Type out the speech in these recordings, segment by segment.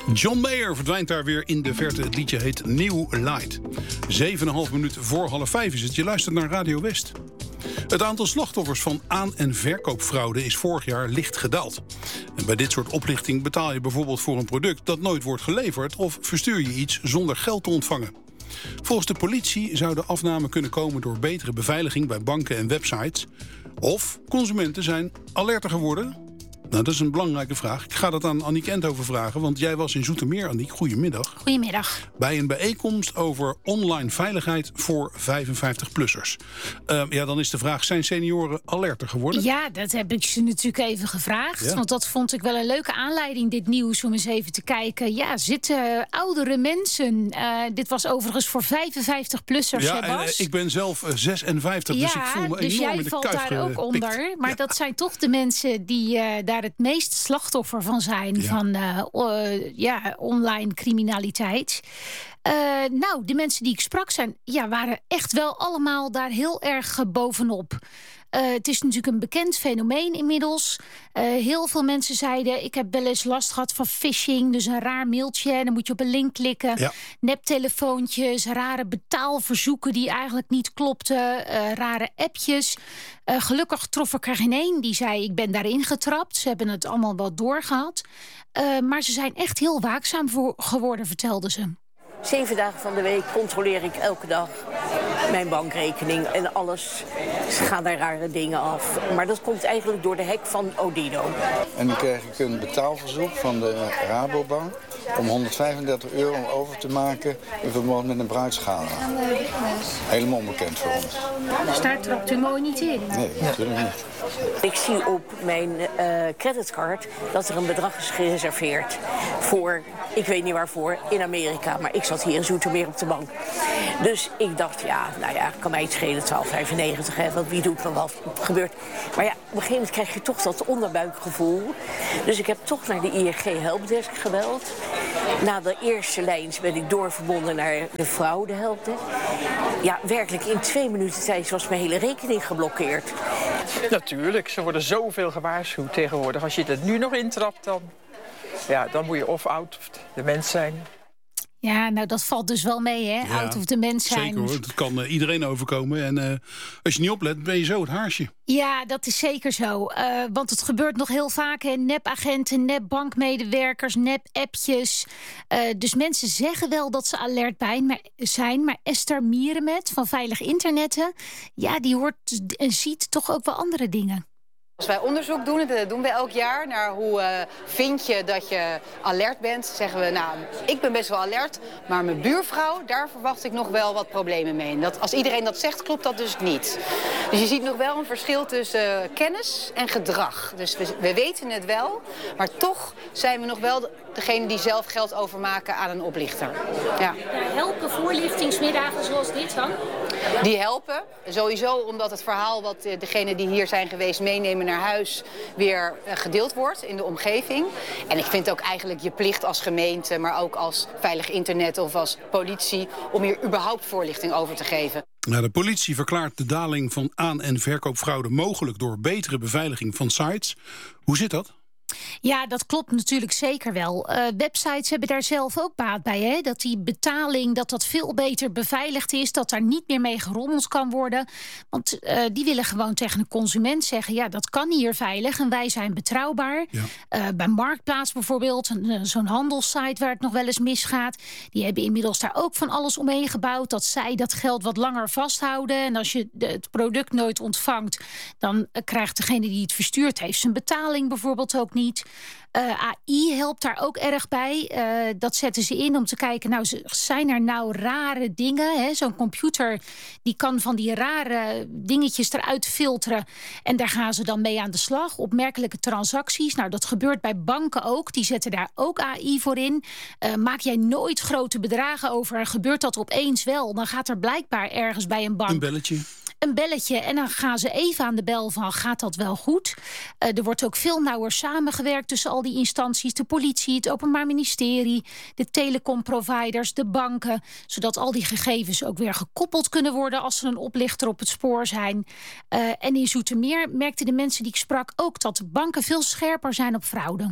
John Mayer verdwijnt daar weer in de verte. Het liedje heet New Light. 7,5 minuten voor 4:30 is het. Je luistert naar Radio West. Het aantal slachtoffers van aan- en verkoopfraude is vorig jaar licht gedaald. En bij dit soort oplichting betaal je bijvoorbeeld voor een product dat nooit wordt geleverd of verstuur je iets zonder geld te ontvangen. Volgens de politie zou de afname kunnen komen door betere beveiliging bij banken en websites. Of consumenten zijn alerter geworden. Nou, dat is een belangrijke vraag. Ik ga dat aan Aniek Enthoven vragen, want jij was in Zoetermeer, Aniek. Goedemiddag. Goedemiddag. Bij een bijeenkomst over online veiligheid voor 55-plussers. Ja, dan is de vraag, zijn senioren alerter geworden? Ja, dat heb ik ze natuurlijk even gevraagd. Ja. Want dat vond ik wel een leuke aanleiding, dit nieuws, om eens even te kijken. Ja, zitten oudere mensen... dit was overigens voor 55-plussers, Ja, Bas? ik ben zelf 56, dus ik voel me dus enorm jij in de valt kuif daar ook gepikt. onder. Maar Ja. dat zijn toch de mensen die daar het meest slachtoffer van zijn... Ja. van online criminaliteit. Nou, de mensen die ik sprak waren echt wel allemaal daar heel erg bovenop. Het is natuurlijk een bekend fenomeen inmiddels. Heel veel mensen zeiden, ik heb wel eens last gehad van phishing. Dus een raar mailtje en dan moet je op een link klikken. Ja. Neptelefoontjes, rare betaalverzoeken die eigenlijk niet klopten. Rare appjes. Gelukkig trof ik er geen één die zei, ik ben daarin getrapt. Ze hebben het allemaal wel doorgehad. Maar ze zijn echt heel waakzaam geworden, vertelden ze. 7 dagen van de week controleer ik elke dag mijn bankrekening en alles. Ze gaan daar rare dingen af. Maar dat komt eigenlijk door de hack van Odido. En dan kreeg ik een betaalverzoek van de Rabobank om €135 over te maken in verband met een bruidsgala. Helemaal onbekend voor ons. Dus daar trapt u mooi niet in. Nee, natuurlijk niet. Ik zie op mijn creditcard dat er een bedrag is gereserveerd voor, ik weet niet waarvoor, in Amerika. Maar ik zat hier in Zoetermeer op de bank. Dus ik dacht, kan mij het schelen, 12,95. Hè, want wie doet me wat gebeurt. Maar ja, op een gegeven moment krijg je toch dat onderbuikgevoel. Dus ik heb toch naar de ING helpdesk gebeld. Na de eerste lijn ben ik doorverbonden naar de fraude helpdesk. Ja, werkelijk in 2 minuten tijd was mijn hele rekening geblokkeerd. Natuurlijk, ze worden zoveel gewaarschuwd tegenwoordig. Als je het nu nog intrapt, dan moet je of oud of de mens zijn. Ja, nou dat valt dus wel mee, hè? Ja, Oud of de mens zijn. Zeker hoor, dat kan iedereen overkomen. En als je niet oplet, ben je zo het haarsje. Ja, dat is zeker zo. Want het gebeurt nog heel vaak, hè? Nepagenten, nepbankmedewerkers, nep-appjes. Dus mensen zeggen wel dat ze alert zijn. Maar Esther Mierenmet van Veilig Internetten... ja, die hoort en ziet toch ook wel andere dingen. Als wij onderzoek doen, en dat doen we elk jaar, naar hoe vind je dat je alert bent, zeggen we, ik ben best wel alert, maar mijn buurvrouw, daar verwacht ik nog wel wat problemen mee. En als iedereen dat zegt, klopt dat dus niet. Dus je ziet nog wel een verschil tussen kennis en gedrag. Dus we weten het wel, maar toch zijn we nog wel degene die zelf geld overmaken aan een oplichter. Ja. Helpen voorlichtingsmiddagen zoals dit dan? Die helpen, sowieso omdat het verhaal wat degenen die hier zijn geweest meenemen naar huis weer gedeeld wordt in de omgeving. En ik vind ook eigenlijk je plicht als gemeente, maar ook als Veilig Internet of als politie, om hier überhaupt voorlichting over te geven. Nou, de politie verklaart de daling van aan- en verkoopfraude mogelijk door betere beveiliging van sites. Hoe zit dat? Ja, dat klopt natuurlijk zeker wel. Websites hebben daar zelf ook baat bij. Hè? Dat die betaling dat veel beter beveiligd is. Dat daar niet meer mee gerommeld kan worden. Want die willen gewoon tegen een consument zeggen... ja, dat kan hier veilig en wij zijn betrouwbaar. Ja. Bij Marktplaats bijvoorbeeld, zo'n handelssite waar het nog wel eens misgaat... die hebben inmiddels daar ook van alles omheen gebouwd... dat zij dat geld wat langer vasthouden. En als je het product nooit ontvangt... dan krijgt degene die het verstuurd heeft zijn betaling bijvoorbeeld ook niet. AI helpt daar ook erg bij. Dat zetten ze in om te kijken, zijn er nou rare dingen? Hè? Zo'n computer die kan van die rare dingetjes eruit filteren. En daar gaan ze dan mee aan de slag. Opmerkelijke transacties. Nou, dat gebeurt bij banken ook. Die zetten daar ook AI voor in. Maak jij nooit grote bedragen over? Gebeurt dat opeens wel? Dan gaat er blijkbaar ergens bij een bank... Een belletje en dan gaan ze even aan de bel van, gaat dat wel goed? Er wordt ook veel nauwer samengewerkt tussen al die instanties. De politie, het Openbaar Ministerie, de telecomproviders, de banken. Zodat al die gegevens ook weer gekoppeld kunnen worden als er een oplichter op het spoor zijn. En in Zoetermeer merkten de mensen die ik sprak ook dat de banken veel scherper zijn op fraude.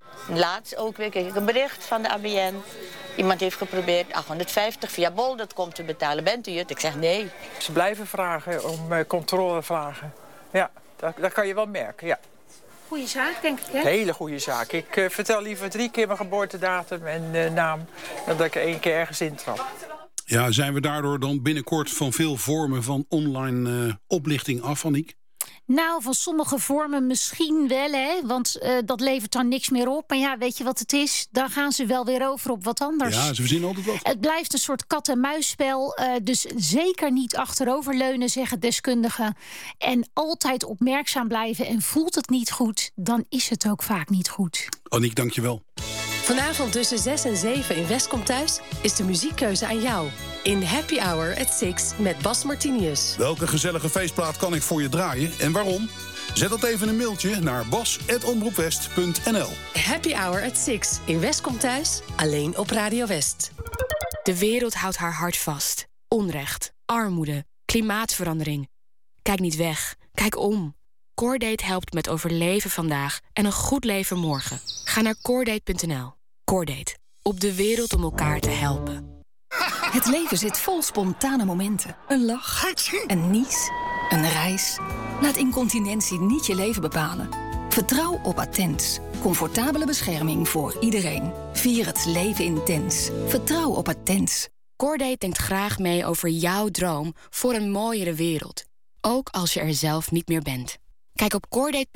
Laatst ook weer kreeg ik een bericht van de ABN. Iemand heeft geprobeerd 850 via bol.com te betalen. Bent u het? Ik zeg nee. Ze blijven vragen om controle vragen. Ja, dat kan je wel merken, ja. Goeie zaak, denk ik, hè? Hele goede zaak. Ik vertel liever 3 keer mijn geboortedatum en naam... dan dat ik 1 keer ergens intrap. Ja, zijn we daardoor dan binnenkort van veel vormen van online oplichting af, Aniek? Nou, van sommige vormen misschien wel, hè. Want dat levert dan niks meer op. Maar ja, weet je wat het is? Dan gaan ze wel weer over op wat anders. Ja, ze verzinnen altijd wat. Het blijft een soort kat-en-muisspel. Dus zeker niet achteroverleunen, zeggen deskundigen. En altijd opmerkzaam blijven. En voelt het niet goed, dan is het ook vaak niet goed. Aniek, dank je wel. Vanavond tussen 6 en 7 in West Komt Thuis is de muziekkeuze aan jou. In Happy Hour at 6 met Bas Martinius. Welke gezellige feestplaat kan ik voor je draaien en waarom? Zet dat even een mailtje naar bas@omroepwest.nl. Happy Hour at 6 in West Komt Thuis, alleen op Radio West. De wereld houdt haar hart vast. Onrecht, armoede, klimaatverandering. Kijk niet weg, kijk om. Cordate helpt met overleven vandaag en een goed leven morgen. Ga naar cordate.nl. Cordate, op de wereld om elkaar te helpen. Het leven zit vol spontane momenten. Een lach, een nies, een reis. Laat incontinentie niet je leven bepalen. Vertrouw op Attens. Comfortabele bescherming voor iedereen. Vier het leven intens. Vertrouw op Attens. Cordate denkt graag mee over jouw droom voor een mooiere wereld. Ook als je er zelf niet meer bent. Kijk op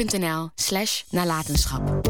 cordate.nl/nalatenschap.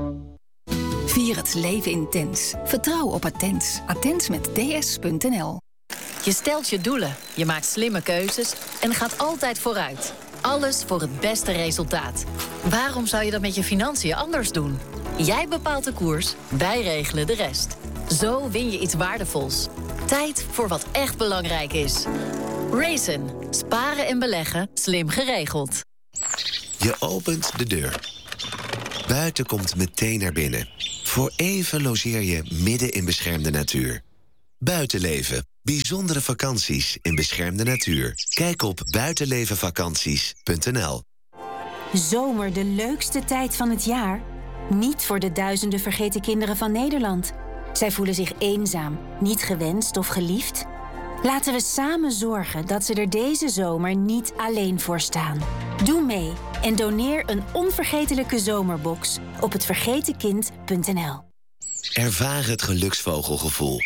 Vier het leven intens. Vertrouw op Attens. Attens met ds.nl. Je stelt je doelen, je maakt slimme keuzes en gaat altijd vooruit. Alles voor het beste resultaat. Waarom zou je dat met je financiën anders doen? Jij bepaalt de koers, wij regelen de rest. Zo win je iets waardevols. Tijd voor wat echt belangrijk is. Raisin. Sparen en beleggen, slim geregeld. Je opent de deur. Buiten komt meteen naar binnen. Voor even logeer je midden in beschermde natuur. Buitenleven. Bijzondere vakanties in beschermde natuur. Kijk op buitenlevenvakanties.nl. Zomer de leukste tijd van het jaar? Niet voor de duizenden vergeten kinderen van Nederland. Zij voelen zich eenzaam, niet gewenst of geliefd. Laten we samen zorgen dat ze er deze zomer niet alleen voor staan. Doe mee en doneer een onvergetelijke zomerbox op hetvergetenkind.nl. Ervaar het geluksvogelgevoel.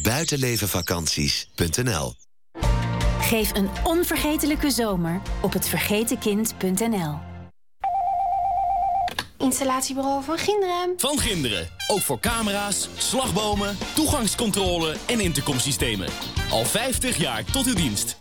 Buitenlevenvakanties.nl. Geef een onvergetelijke zomer op hetvergetenkind.nl. Installatiebureau Van Ginderen. Van Ginderen. Ook voor camera's, slagbomen, toegangscontrole en intercomsystemen. Al 50 jaar tot uw dienst.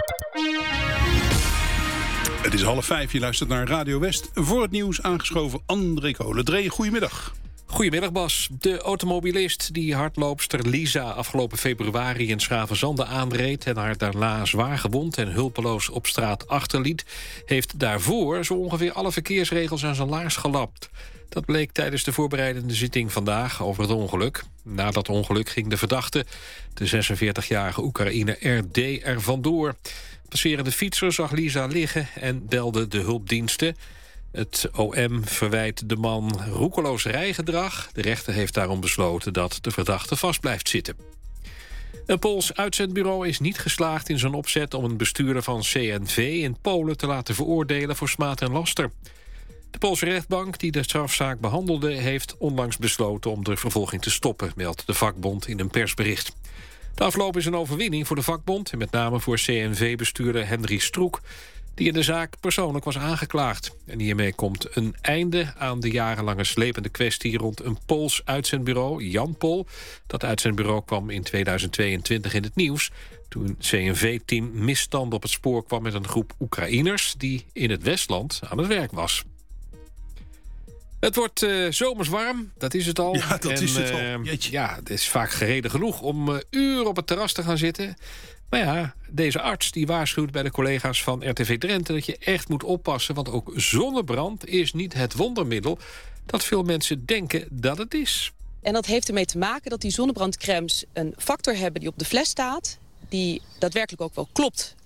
Het is 4:30, je luistert naar Radio West. Voor het nieuws aangeschoven André Kolen. Goedemiddag. Goedemiddag Bas. De automobilist die hardloopster Lisa afgelopen februari in Schravenzande aanreed en haar daarna zwaar gewond en hulpeloos op straat achterliet, heeft daarvoor zo ongeveer alle verkeersregels aan zijn laars gelapt. Dat bleek tijdens de voorbereidende zitting vandaag over het ongeluk. Na dat ongeluk ging de verdachte, de 46-jarige Oekraïner RD, er vandoor. Passerende fietser zag Lisa liggen en belde de hulpdiensten. Het OM verwijt de man roekeloos rijgedrag. De rechter heeft daarom besloten dat de verdachte vast blijft zitten. Een Pools uitzendbureau is niet geslaagd in zijn opzet om een bestuurder van CNV in Polen te laten veroordelen voor smaad en laster. De Poolse rechtbank die de strafzaak behandelde heeft onlangs besloten om de vervolging te stoppen, meldt de vakbond in een persbericht. De afloop is een overwinning voor de vakbond en met name voor CNV-bestuurder Henry Stroek, die in de zaak persoonlijk was aangeklaagd. En hiermee komt een einde aan de jarenlange slepende kwestie rond een Pools uitzendbureau, Janpol. Dat uitzendbureau kwam in 2022 in het nieuws toen een CNV-team misstand op het spoor kwam met een groep Oekraïners die in het Westland aan het werk was. Het wordt zomers warm, dat is het al. Ja, dat is het al. Ja, het is vaak gereden genoeg om uren op het terras te gaan zitten. Maar ja, deze arts die waarschuwt bij de collega's van RTV Drenthe dat je echt moet oppassen, want ook zonnebrand is niet het wondermiddel dat veel mensen denken dat het is. En dat heeft ermee te maken dat die zonnebrandcremes een factor hebben die op de fles staat, die daadwerkelijk ook wel klopt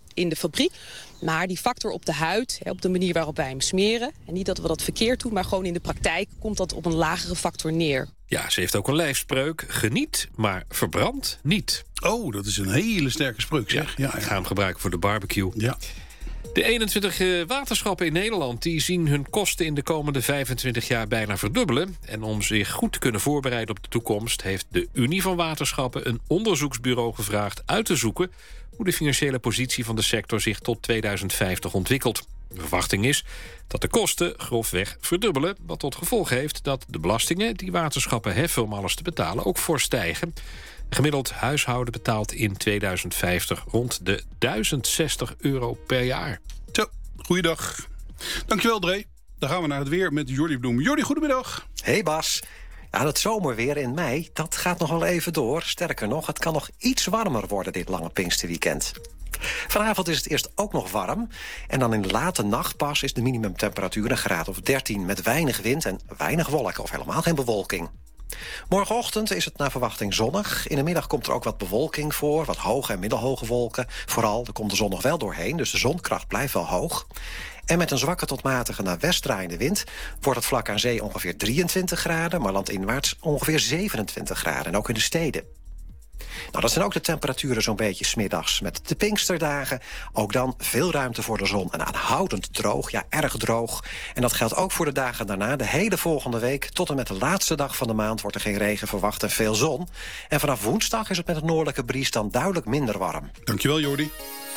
in de fabriek. Maar die factor op de huid, op de manier waarop wij hem smeren... en niet dat we dat verkeerd doen, maar gewoon in de praktijk... komt dat op een lagere factor neer. Ja, ze heeft ook een lijfspreuk. Geniet, maar verbrand niet. Oh, dat is een hele sterke spreuk, zeg. Ja, ik ga hem gebruiken voor de barbecue. Ja. De 21 waterschappen in Nederland die zien hun kosten in de komende 25 jaar bijna verdubbelen. En om zich goed te kunnen voorbereiden op de toekomst... heeft de Unie van Waterschappen een onderzoeksbureau gevraagd uit te zoeken... hoe de financiële positie van de sector zich tot 2050 ontwikkelt. De verwachting is dat de kosten grofweg verdubbelen... wat tot gevolg heeft dat de belastingen die waterschappen heffen... om alles te betalen ook fors stijgen. Een gemiddeld huishouden betaalt in 2050 rond de €1060 per jaar. Zo, goeiedag. Dankjewel, Dre. Dan gaan we naar het weer met Jordi Bloem. Jordi, goedemiddag. Hey Bas. Ja, dat zomerweer in mei, dat gaat nog wel even door. Sterker nog, het kan nog iets warmer worden dit lange Pinksterweekend. Vanavond is het eerst ook nog warm. En dan in de late nacht pas is de minimumtemperatuur een graad of 13... met weinig wind en weinig wolken of helemaal geen bewolking. Morgenochtend is het naar verwachting zonnig. In de middag komt er ook wat bewolking voor, wat hoge en middelhoge wolken. Vooral, er komt de zon nog wel doorheen, dus de zonkracht blijft wel hoog. En met een zwakke tot matige naar west draaiende wind... wordt het vlak aan zee ongeveer 23 graden... maar landinwaarts ongeveer 27 graden, en ook in de steden. Nou, dat zijn ook de temperaturen zo'n beetje 's middags. Met de Pinksterdagen ook dan veel ruimte voor de zon. En aanhoudend droog, ja, erg droog. En dat geldt ook voor de dagen daarna. De hele volgende week tot en met de laatste dag van de maand... wordt er geen regen verwacht en veel zon. En vanaf woensdag is het met het noordelijke bries dan duidelijk minder warm. Dankjewel, Jordi.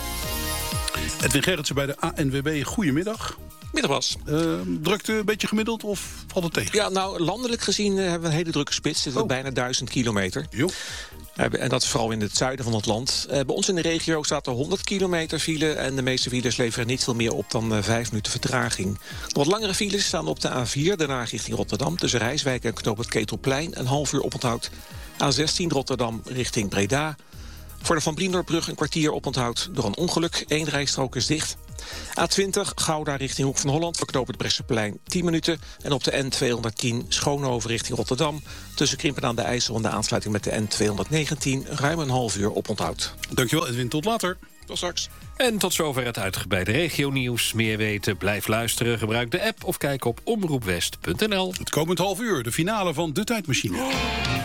Edwin Gerritsen bij de ANWB. Goedemiddag. Middag Bas. Drukte een beetje gemiddeld of valt het tegen? Ja, nou, landelijk gezien hebben we een hele drukke spits. Zitten we bijna 1000 kilometer. Jo. En dat is vooral in het zuiden van het land. Bij ons in de regio staat er 100 kilometer file... en de meeste files leveren niet veel meer op dan 5 minuten vertraging. De wat langere files staan op de A4, daarna richting Rotterdam... tussen Rijswijk en Knoop het Ketelplein, een half uur oponthoud. A16 Rotterdam richting Breda. Voor de Van Brienderbrug een kwartier oponthoud door een ongeluk. 1 rijstrook is dicht. A20 Gouda richting Hoek van Holland, voor Knoop het Bresseplein 10 minuten. En op de N210 Schoonhoven richting Rotterdam... tussen Krimpen aan de IJssel en de aansluiting met de N219... ruim een half uur oponthoud. Dankjewel Edwin, tot later. Tot straks. En tot zover het uitgebreide regionieuws. Meer weten, blijf luisteren, gebruik de app... of kijk op omroepwest.nl. Het komend half uur, de finale van De Tijdmachine.